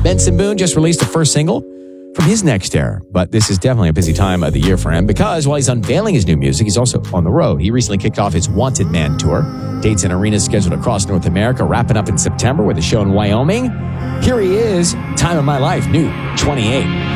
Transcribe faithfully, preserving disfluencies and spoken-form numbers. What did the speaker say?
Benson Boone just released the first single from his next era, but this is definitely a busy time of the year for him because while he's unveiling his new music, he's also on the road. He recently kicked off his Wanted Man tour. Dates and arenas scheduled across North America, wrapping up in September with a show in Wyoming. Here he is, Time of My Life, new twenty-eight.